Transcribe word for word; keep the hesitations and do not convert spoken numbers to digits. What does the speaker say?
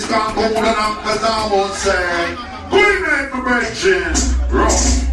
can go and I'm cause I won't say. Queen make my bridging. Rough.